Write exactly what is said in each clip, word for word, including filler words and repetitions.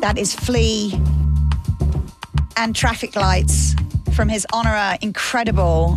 That is Flea and Traffic Lights from his Honora incredible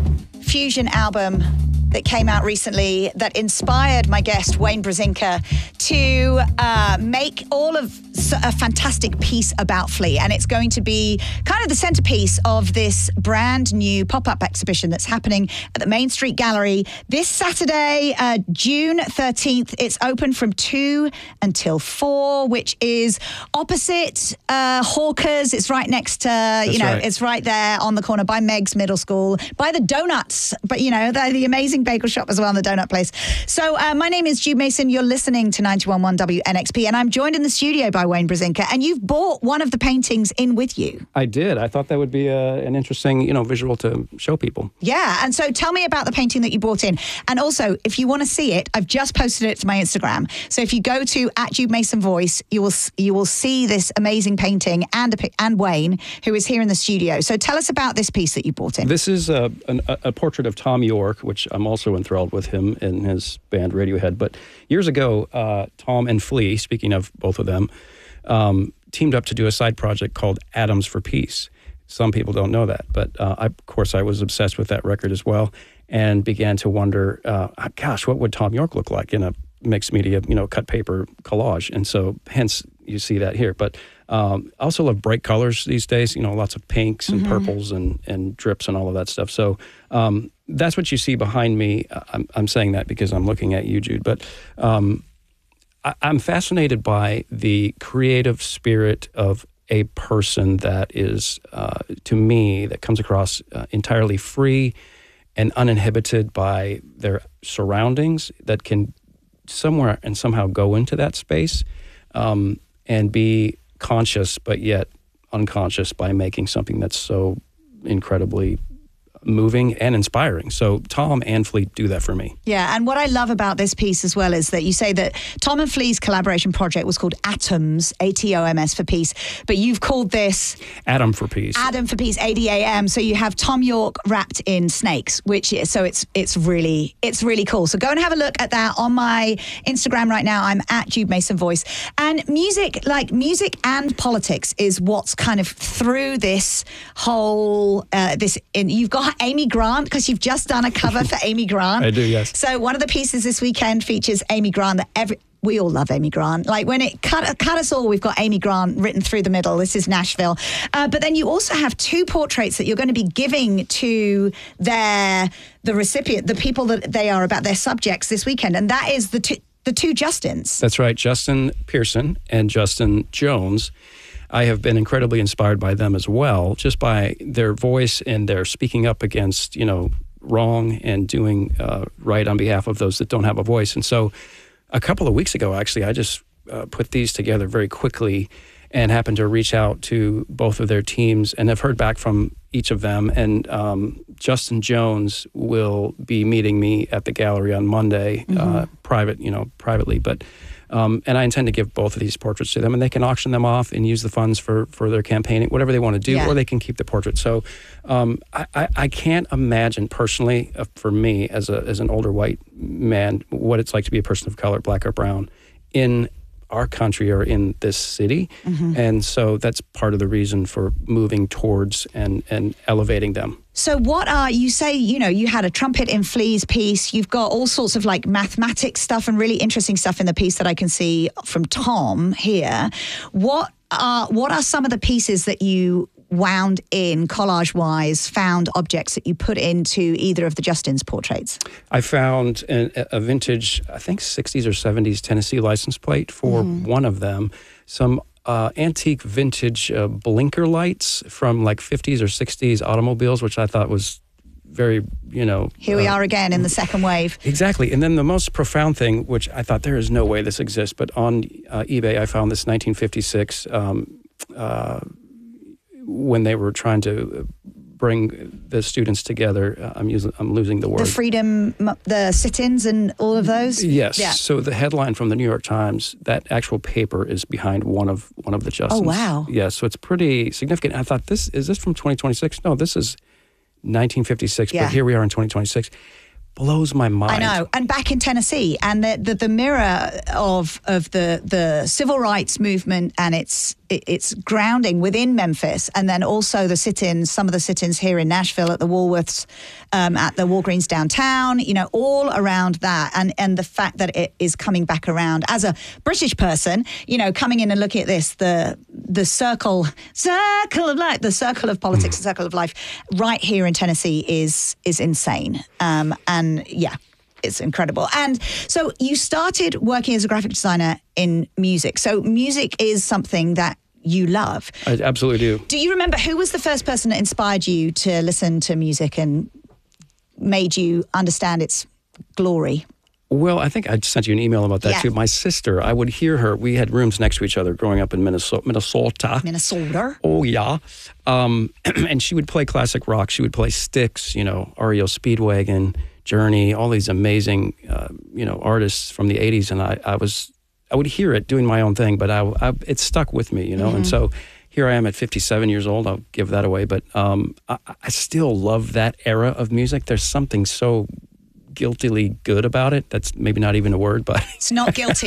fusion album that came out recently that inspired my guest, Wayne Brazinka, to uh, make all of a fantastic piece about Flea. And it's going to be kind of the centerpiece of this brand new pop-up exhibition that's happening at the Main Street Gallery this Saturday, uh, June thirteenth. It's open from two until four, which is opposite uh, Hawkers. It's right next to, that's you know, right. It's right there on the corner by Meg's Middle School, by the Donuts, but, you know, the, the amazing bagel shop as well in the donut place. So uh, my name is Jude Mason. You're listening to ninety-one point one W N X P, and I'm joined in the studio by Wayne Brazinka, and you've bought one of the paintings in with you. I did. I thought that would be a, an interesting, you know, visual to show people. Yeah, and so tell me about the painting that you brought in. And also, if you want to see it, I've just posted it to my Instagram. So if you go to at Jude Mason Voice, you will you will see this amazing painting and a, and Wayne, who is here in the studio. So tell us about this piece that you brought in. This is a, an, a portrait of Tom York, which I'm also enthralled with him and his band Radiohead. But years ago, uh, Tom and Flea, speaking of both of them, um, teamed up to do a side project called Atoms for Peace. Some people don't know that, but uh, I, of course I was obsessed with that record as well, and began to wonder, uh, gosh, what would Tom York look like in a mixed media, you know, cut paper collage? And so hence you see that here. But um, I also love bright colors these days, you know, lots of pinks and mm-hmm. purples and, and drips and all of that stuff. So um, that's what you see behind me. I'm, I'm saying that because I'm looking at you, Jude, but um, I, I'm fascinated by the creative spirit of a person that is, uh, to me, that comes across uh, entirely free and uninhibited by their surroundings, that can somewhere and somehow go into that space um, and be conscious, but yet unconscious by making something that's so incredibly moving and inspiring. So Tom and Flea do that for me. Yeah, and what I love about this piece as well is that you say that Tom and Flea's collaboration project was called Atoms, A T O M S for Peace, but you've called this Atom for Peace. Atom for Peace, A D A M. So you have Tom York wrapped in snakes, which is, so it's it's really it's really cool. So go and have a look at that on my Instagram right now. I'm at Jude Mason Voice. And music, like music and politics, is what's kind of through this whole uh, this. In, you've got Amy Grant, because you've just done a cover for Amy Grant. I do, yes. So one of the pieces this weekend features Amy Grant that every... We all love Amy Grant. Like when it cut, cut us all, we've got Amy Grant written through the middle. This is Nashville. Uh, but then you also have two portraits that you're going to be giving to their the recipient, the people that they are about, their subjects this weekend. And that is the two, the two Justins. That's right. Justin Pearson and Justin Jones. I have been incredibly inspired by them as well, just by their voice and their speaking up against, you know, wrong and doing uh, right on behalf of those that don't have a voice. And so a couple of weeks ago, actually, I just uh, put these together very quickly and happened to reach out to both of their teams and have heard back from each of them. And um, Justin Jones will be meeting me at the gallery on Monday, mm-hmm. uh, private, you know, privately. But um, and I intend to give both of these portraits to them, and they can auction them off and use the funds for, for their campaigning, whatever they want to do, yeah. or they can keep the portrait. So um, I, I, I can't imagine personally, uh, for me as a as an older white man, what it's like to be a person of color, black or brown, in our country or in this city. Mm-hmm. And so that's part of the reason for moving towards and, and elevating them. So what are, you say, you know, you had a trumpet in Flea's piece. You've got all sorts of like mathematics stuff and really interesting stuff in the piece that I can see from Tom here. What are, what are some of the pieces that you wound in collage-wise, found objects that you put into either of the Justin's portraits? I found a, a vintage, I think sixties or seventies Tennessee license plate for mm. one of them. Some uh, antique vintage uh, blinker lights from like fifties or sixties automobiles, which I thought was very, you know... Here we uh, are again in the second wave. Exactly. And then the most profound thing, which I thought there is no way this exists, but on uh, eBay I found this nineteen fifty-six... Um, uh, when they were trying to bring the students together, uh, I'm using, I'm losing the word. The freedom, the sit-ins and all of those? Yes. Yeah. So the headline from the New York Times, that actual paper is behind one of one of the Justins. Oh, wow. Yeah, so it's pretty significant. I thought, this is this from twenty twenty-six? No, this is nineteen fifty-six, yeah. but here we are in twenty twenty-six. blows my mind. I know. And back in Tennessee, and the the, the mirror of of the the civil rights movement and its its grounding within Memphis, and then also the sit-ins, some of the sit-ins here in Nashville at the Woolworths, um, at the Walgreens downtown, you know, all around that, and and the fact that it is coming back around. As a British person, you know, coming in and looking at this, the the circle circle of life, the circle of politics, mm. the circle of life, right here in Tennessee is is insane, um, and yeah. It's incredible. And so you started working as a graphic designer in music. So music is something that you love. I absolutely do. Do you remember who was the first person that inspired you to listen to music and made you understand its glory? Well, I think I sent you an email about that yeah. too. My sister, I would hear her. We had rooms next to each other growing up in Minnesota. Minnesota. Minnesota. Oh, yeah. Um, and she would play classic rock. She would play Styx, you know, R E O Speedwagon, Journey, all these amazing, uh, you know, artists from the eighties. And I, I was, I would hear it doing my own thing, but I, I it stuck with me, you know. Mm-hmm. And so here I am at fifty-seven years old. I'll give that away. But um, I, I still love that era of music. There's something so guiltily good about it. That's maybe not even a word, but it's not guilty.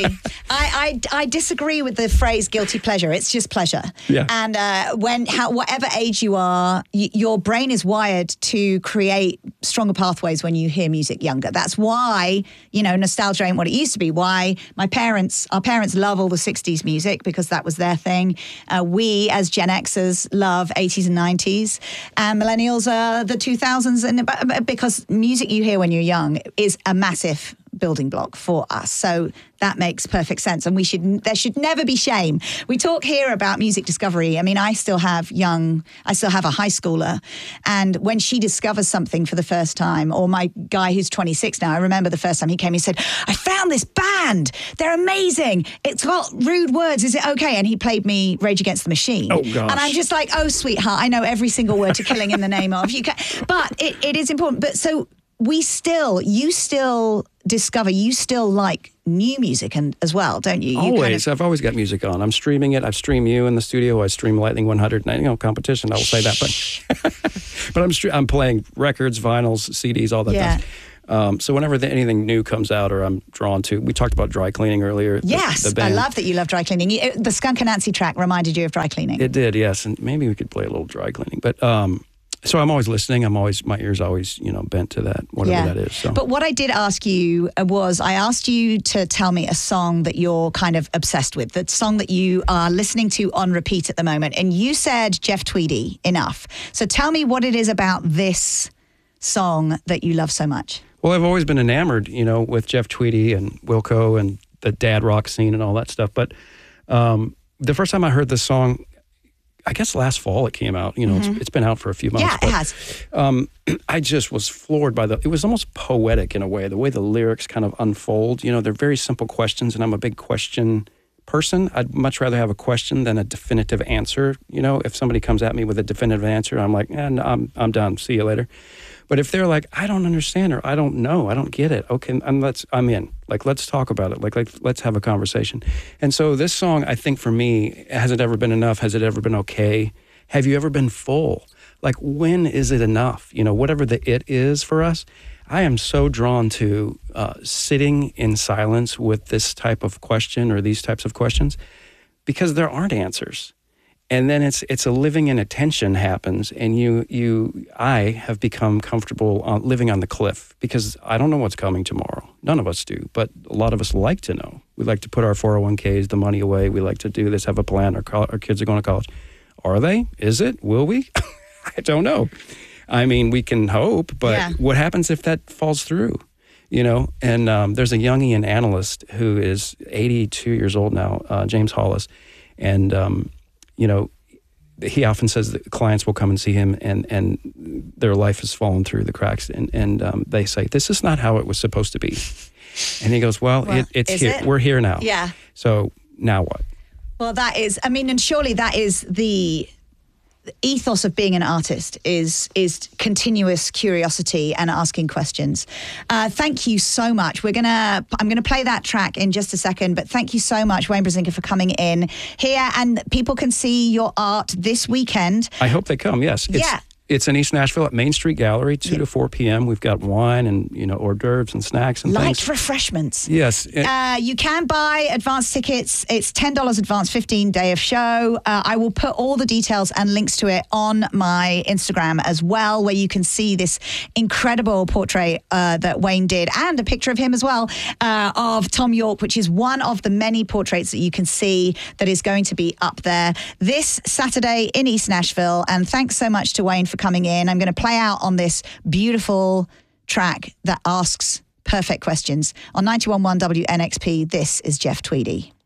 I, I I disagree with the phrase guilty pleasure. It's just pleasure. Yeah. And uh, when how whatever age you are, y- your brain is wired to create stronger pathways when you hear music younger. That's why, you know, nostalgia ain't what it used to be. Why my parents, our parents love all the sixties music because that was their thing. Uh, we as Gen Xers love eighties and nineties, and millennials are the two thousands, and because music you hear when you're young is a massive building block for us. So that makes perfect sense. And we should, there should never be shame. We talk here about music discovery. I mean, I still have young, I still have a high schooler. And when she discovers something for the first time, or my guy who's twenty-six now, I remember the first time he came, he said, I found this band. They're amazing. It's got rude words. Is it okay? And he played me Rage Against the Machine. Oh, gosh. And I'm just like, oh, sweetheart, I know every single word to Killing in the Name of. You can, but it, it is important. But so we still, you still discover, you still like new music and as well, don't you? you always. Kind of... I've always got music on. I'm streaming it. I stream you in the studio. I stream Lightning one hundred. You know, competition. I will say that, but but I'm stre- I'm playing records, vinyls, C Ds, all that yeah. stuff. Um, so whenever the, anything new comes out or I'm drawn to, we talked about dry cleaning earlier. Yes, the, the I love that you love dry cleaning. You, the Skunk Anansie track reminded you of dry cleaning. It did, yes, and maybe we could play a little dry cleaning, but. Um, So I'm always listening. I'm always, my ears always, you know, bent to that, whatever yeah. that is. So. But what I did ask you was, I asked you to tell me a song that you're kind of obsessed with, the song that you are listening to on repeat at the moment. And you said Jeff Tweedy, enough. So tell me what it is about this song that you love so much. Well, I've always been enamored, you know, with Jeff Tweedy and Wilco and the dad rock scene and all that stuff. But um, the first time I heard this song, I guess last fall it came out. You know, mm-hmm. it's, it's been out for a few months. Yeah, but, it has. Um, I just was floored by the, it was almost poetic in a way, the way the lyrics kind of unfold. You know, they're very simple questions, and I'm a big question person. I'd much rather have a question than a definitive answer. You know, if somebody comes at me with a definitive answer, I'm like, eh, no, I'm, I'm done. See you later. But if they're like, I don't understand, or I don't know, I don't get it, okay, and let's, I'm in. Like, let's talk about it. Like, like, let's have a conversation. And so this song, I think for me, has it ever been enough? Has it ever been okay? Have you ever been full? Like, when is it enough? You know, whatever the it is for us, I am so drawn to uh, sitting in silence with this type of question or these types of questions because there aren't answers. And then it's it's a living in a tension happens, and you you I have become comfortable on living on the cliff because I don't know what's coming tomorrow. None of us do, but a lot of us like to know. We like to put our four oh one k's, the money away. We like to do this, have a plan. Our co- our kids are going to college. Are they? Is it? Will we? I don't know. I mean, we can hope, but yeah. What happens if that falls through? You know, and um, there's a Jungian analyst who is eighty-two years old now, uh, James Hollis, and um, you know, he often says that clients will come and see him and, and their life has fallen through the cracks. And, and um, they say, this is not how it was supposed to be. And he goes, well, well it, it's here. It? We're here now. Yeah. So now what? Well, that is, I mean, and surely that is the ethos of being an artist is is continuous curiosity and asking questions. Uh, thank you so much. We're gonna I'm gonna play that track in just a second, but thank you so much, Wayne Brasinka, for coming in here. And people can see your art this weekend. I hope they come. Yes. It's, yeah. It's in East Nashville at Main Street Gallery, two Yeah. to four p.m. We've got wine and, you know, hors d'oeuvres and snacks and Light things. refreshments. Yes. Uh, you can buy advance tickets. It's ten dollars advance, fifteen day of show. Uh, I will put all the details and links to it on my Instagram as well, where you can see this incredible portrait uh, that Wayne did, and a picture of him as well, uh, of Tom York, which is one of the many portraits that you can see that is going to be up there this Saturday in East Nashville. And thanks so much to Wayne for coming in. I'm going to play out on this beautiful track that asks perfect questions. On ninety-one point one W N X P, this is Jeff Tweedy.